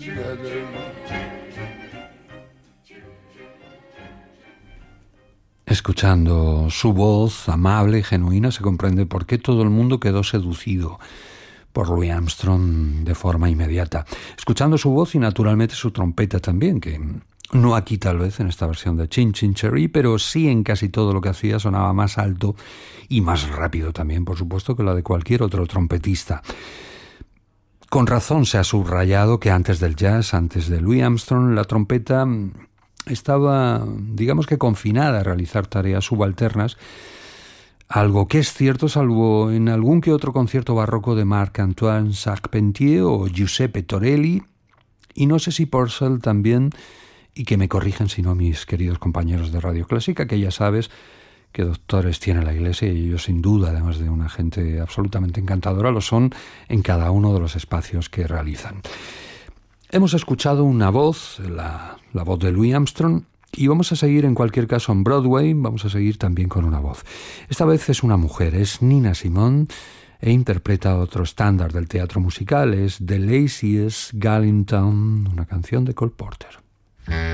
Escuchando su voz amable y genuina se comprende por qué todo el mundo quedó seducido por Louis Armstrong de forma inmediata. Escuchando su voz y naturalmente su trompeta también, que no aquí tal vez en esta versión de Chin Chin Cherry, pero sí en casi todo lo que hacía sonaba más alto y más rápido también, por supuesto, que la de cualquier otro trompetista. Con razón se ha subrayado que antes del jazz, antes de Louis Armstrong, la trompeta estaba, digamos que confinada a realizar tareas subalternas, algo que es cierto salvo en algún que otro concierto barroco de Marc-Antoine Charpentier o Giuseppe Torelli, y no sé si Purcell también, y que me corrijan si no mis queridos compañeros de Radio Clásica, que ya sabes que doctores tiene la Iglesia y ellos sin duda, además de una gente absolutamente encantadora, lo son en cada uno de los espacios que realizan. Hemos escuchado una voz, la voz de Louis Armstrong, y vamos a seguir en cualquier caso en Broadway, vamos a seguir también con una voz. Esta vez es una mujer, es Nina Simone, e interpreta otro estándar del teatro musical, es The Laziest Gal in Town, una canción de Cole Porter.